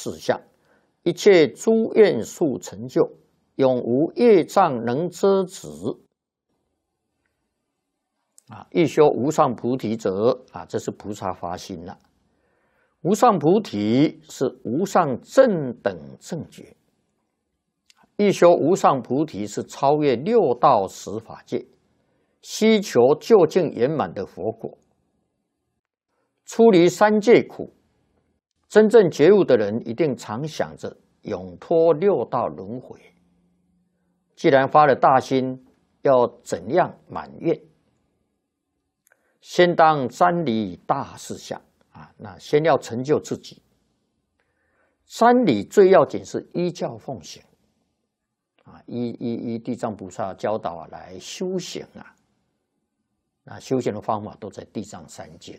事相，一切诸愿速成就，永无业障能遮止。欲修无上菩提者，这是菩萨发心了。无上菩提是无上正等正觉，欲修无上菩提是超越六道十法界，希求究竟圆满的佛果，出离三界苦。真正觉悟的人一定常想着永脱六道轮回。既然发了大心，要怎样满愿？先当瞻礼大事相那先要成就自己。瞻礼最要紧是依教奉行依地藏菩萨教导来修行那修行的方法都在地藏三经。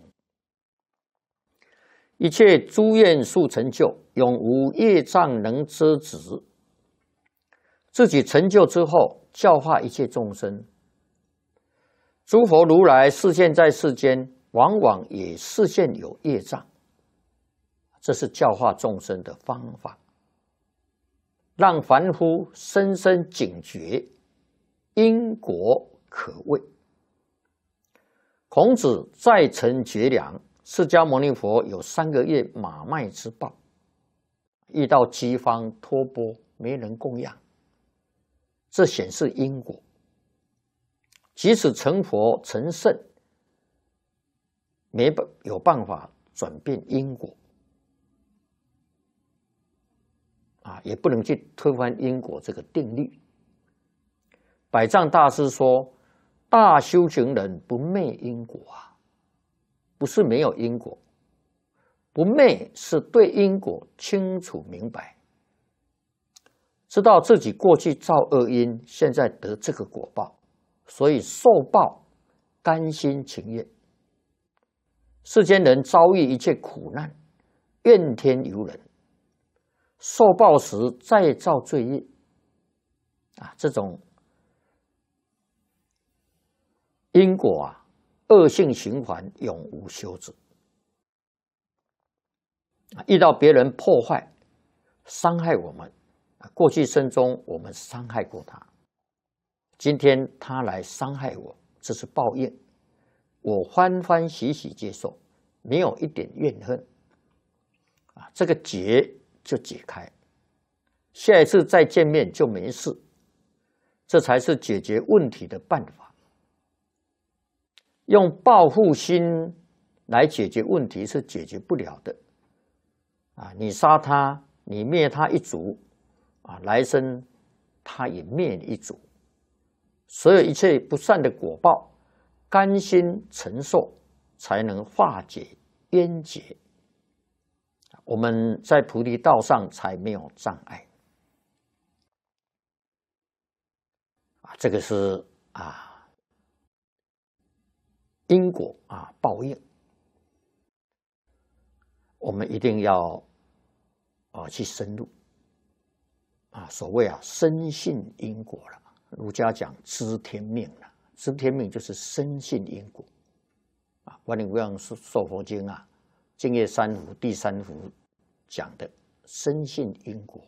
一切诸愿速成就，永无业障能遮止。自己成就之后，教化一切众生。诸佛如来示现在世间，往往也示现有业障，这是教化众生的方法，让凡夫深深警觉，因果可畏。孔子在城绝粮，释迦牟尼佛有3个月马麦之报，遇到饥荒托钵，没人供养，这显示因果。即使成佛成圣，没有办法转变因果也不能去推翻因果这个定律。百丈大师说，大修行人不昧因果不是没有因果，不昧是对因果清楚明白，知道自己过去造恶因，现在得这个果报，所以受报甘心情愿。世间人遭遇一切苦难，怨天尤人，受报时再造罪业这种因果恶性循环，永无休止。遇到别人破坏伤害我们，过去生中我们伤害过他，今天他来伤害我，这是报应，我欢欢喜喜接受，没有一点怨恨这个结就解开，下一次再见面就没事，这才是解决问题的办法。用报复心来解决问题是解决不了的你杀他，你灭他一族来生他也灭你一族。所有一切不善的果报，甘心承受，才能化解冤结。我们在菩提道上才没有障碍这个是因果报应，我们一定要去深入所谓深信因果了。儒家讲知天命了，知天命就是深信因果观音无量寿佛经净业三福第3福讲的深信因果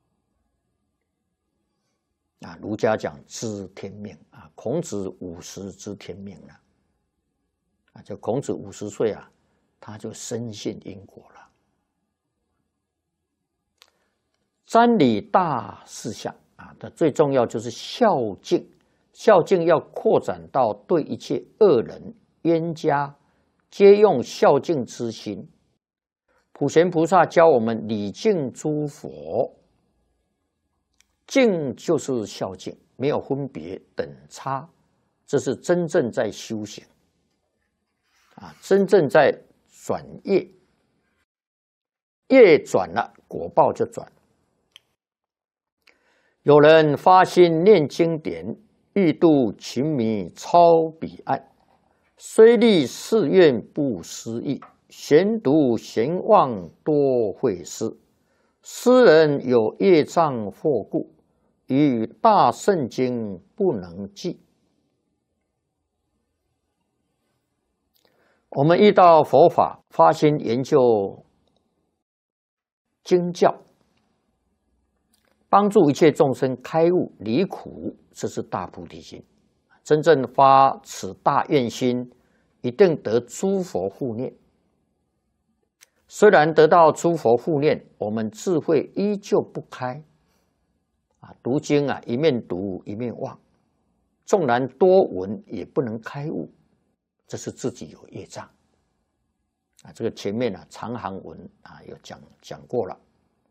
儒家讲知天命孔子50知天命了就孔子50岁他就深信因果了。瞻礼大事相最重要就是孝敬，孝敬要扩展到对一切恶人冤家，皆用孝敬之心。普贤菩萨教我们礼敬诸佛，敬就是孝敬，没有分别等差，这是真正在修行真正在转业，业转了，果报就转。有人发心念经典，欲度情迷超彼岸，虽立誓愿不思议，闲读闲望多会失。斯人有业障惑故，与大圣经不能记。我们遇到佛法，发心研究经教，帮助一切众生开悟离苦，这是大菩提心。真正发此大愿心，一定得诸佛护念。虽然得到诸佛护念，我们智慧依旧不开。读经一面读一面忘，纵然多闻也不能开悟，这是自己有业障。这个前面长行文有讲过了。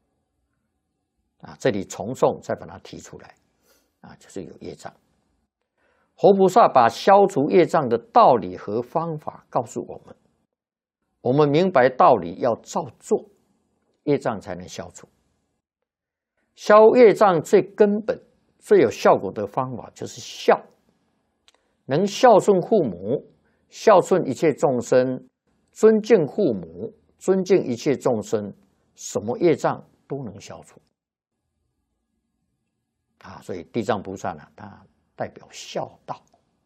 这里重诵再把它提出来，就是有业障。活菩萨把消除业障的道理和方法告诉我们，我们明白道理要照做，业障才能消除。消业障最根本、最有效果的方法就是孝，能孝顺父母，孝顺一切众生，尊敬父母，尊敬一切众生，什么业障都能消除。所以地藏菩萨呢，它代表孝道。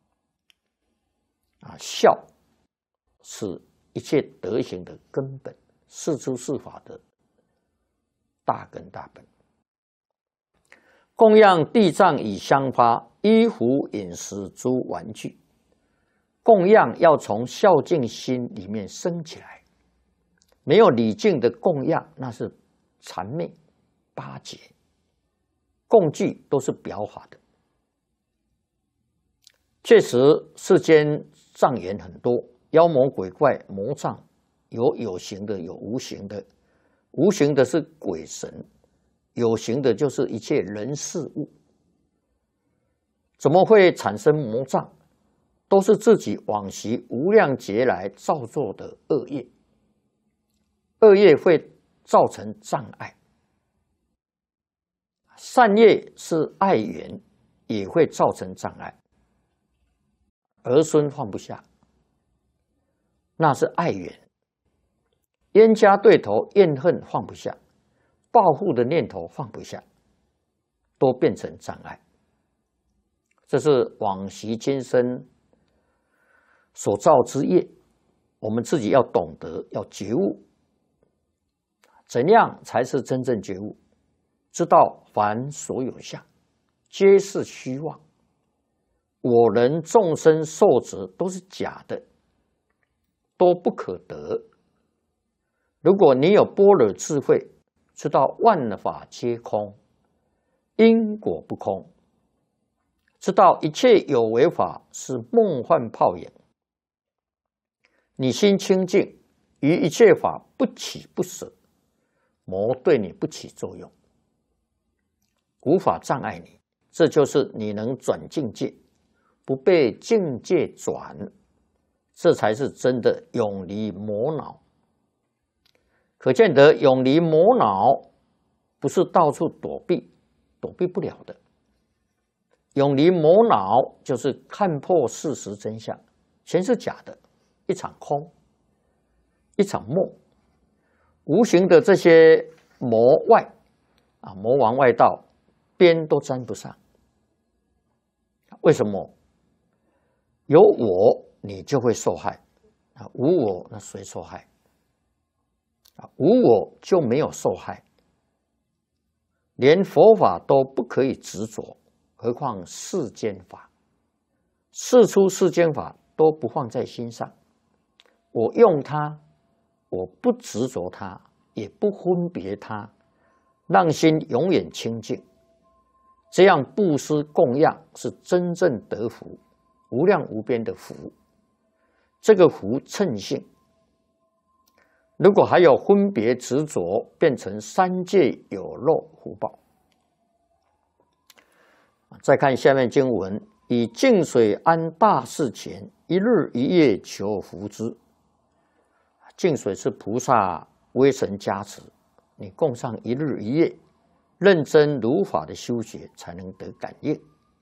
孝是一切德行的根本，是诸是法的大根大本。供养地藏以香花，衣服饮食诸玩具。供养要从孝敬心里面生起来，没有礼敬的供养，那是谄媚巴结。供具都是表法的。确实，世间障眼很多，妖魔鬼怪、魔障，有形的，有无形的。无形的是鬼神，有形的就是一切人事物。怎么会产生魔障？都是自己往昔无量劫来造作的恶业，恶业会造成障碍。善业是爱缘，也会造成障碍。儿孙放不下，那是爱缘；冤家对头怨恨放不下，报复的念头放不下，都变成障碍。这是往昔今生所造之业，我们自己要懂得，要觉悟。怎样才是真正觉悟？知道凡所有相，皆是虚妄。我人众生受者都是假的，都不可得。如果你有般若智慧，知道万法皆空，因果不空，知道一切有为法是梦幻泡影，你心清净，于一切法不起不舍，魔对你不起作用，无法障碍你。这就是你能转境界，不被境界转，这才是真的永离魔恼。可见得永离魔恼不是到处躲避，躲避不了的。永离魔恼就是看破事实真相，全是假的，一场空，一场梦。无形的这些魔外魔王外道，边都沾不上。为什么？有我，你就会受害；无我，那谁受害？无我就没有受害。连佛法都不可以执着，何况世间法？世出世间法都不放在心上。我用它，我不执着它，也不分别它，让心永远清净。这样布施供养是真正得福，无量无边的福。这个福称性。如果还有分别执着，变成三界有漏福报。再看下面经文：以净水安大士前，一日一夜求福之。净水是菩萨威神加持，你供上一日一夜，认真如法的修学，才能得感应。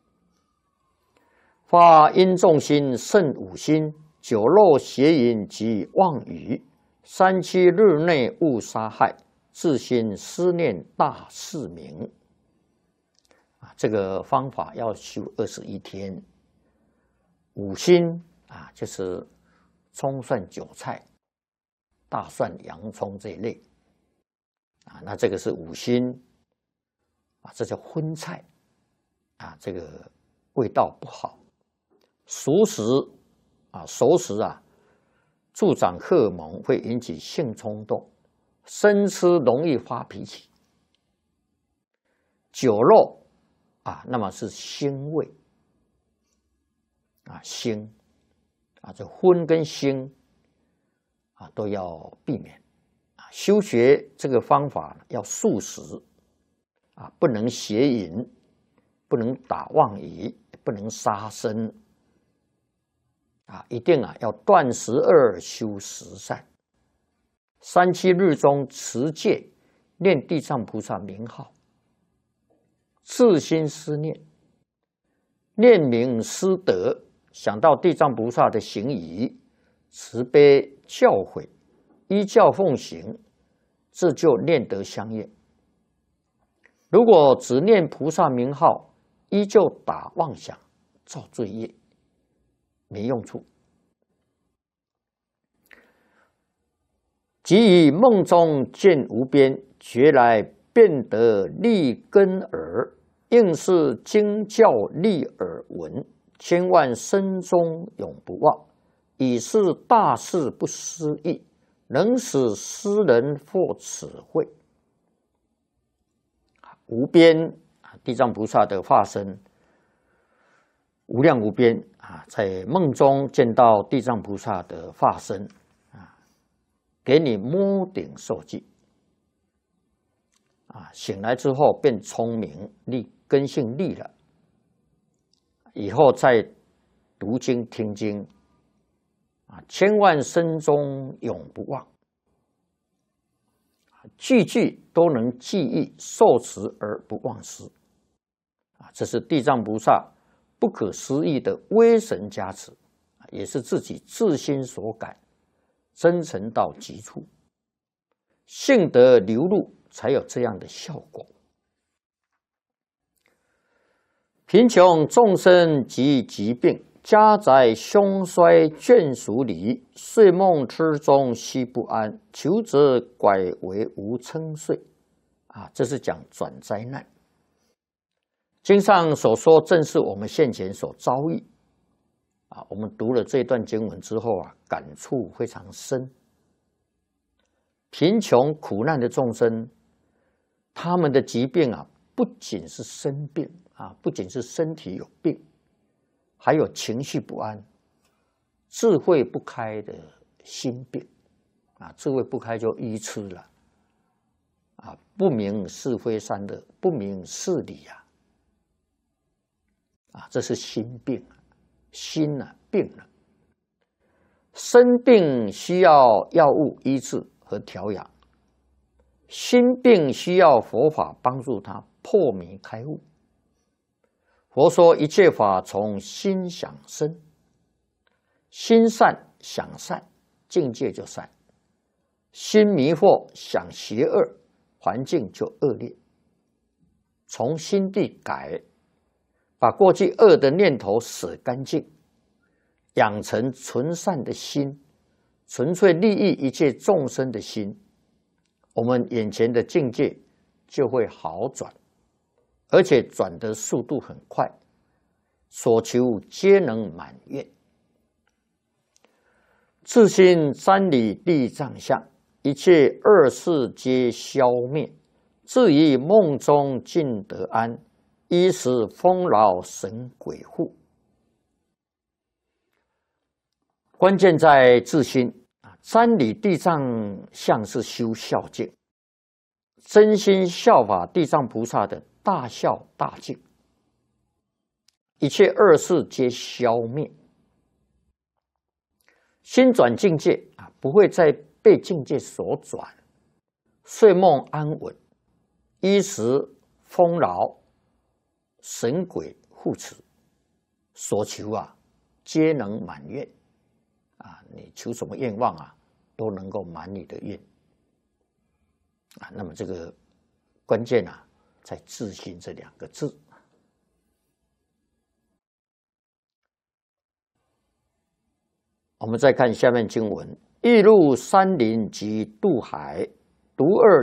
发因众心胜五心，酒肉邪淫及妄语，37日内勿杀害，自心思念大士名。这个方法要修21天。五心就是葱蒜韭菜、大蒜、洋葱这一类啊，那这个是五辛啊，这叫荤菜啊，这个味道不好。熟食啊，熟食啊，助长荷尔蒙，会引起性冲动；生吃容易发脾气。酒肉啊，那么是腥味啊，腥啊，这荤跟腥啊都要避免啊。修学这个方法要素食啊，不能邪淫，不能打妄语，不能杀生。啊，一定啊要断12修10善，37日中持戒，念地藏菩萨名号，自心思念，念名思德，想到地藏菩萨的行仪，慈悲教诲，依教奉行，这就念得相应。如果只念菩萨名号，依旧打妄想，造罪业，没用处。即以梦中见无边，觉来便得立根耳，应是经教立耳闻，千万生中永不忘，以是大事不思议，能使斯人获此慧。无边地藏菩萨的化身无量无边啊，在梦中见到地藏菩萨的化身啊，给你摸顶受记啊，醒来之后变聪明，根性立了，以后再读经听经啊，千万生中永不忘，句句都能记忆受持而不忘失啊，这是地藏菩萨不可思议的威神加持，也是自己自心所感，真诚到极处，性德流露，才有这样的效果。贫穷众生及疾病，家宅凶衰眷属离，睡梦痴中悉不安，求则拐为无称睡啊，这是讲转灾难。经上所说，正是我们现前所遭遇啊。我们读了这段经文之后啊，感触非常深。贫穷苦难的众生，他们的疾病啊，不仅是生病啊，不仅是身体有病，还有情绪不安、智慧不开的心病啊。智慧不开就愚痴了啊，不明是非善恶，不明事理啊。啊，这是心病，心啊病了。生病需要药物医治和调养，心病需要佛法帮助他破迷开悟。佛说一切法从心想生，心善想善，境界就善；心迷惑想邪恶，环境就恶劣。从心地改，把过去恶的念头舍干净，养成纯善的心，纯粹利益一切众生的心，我们眼前的境界就会好转，而且转的速度很快，所求皆能满愿。自心瞻礼地藏相，一切恶事皆消灭，自于梦中尽得安，衣食丰饶神鬼护。关键在自心啊，瞻礼地藏相是修孝敬，真心效法地藏菩萨的大孝大敬，一切恶事皆消灭，心转境界啊，不会再被境界所转，睡梦安稳，衣食丰饶，神鬼护持，所求啊皆能满愿啊！你求什么愿望啊，都能够满你的愿啊。那么这个关键啊，在自心这2个字。我们再看下面经文：欲入山林及渡海，独二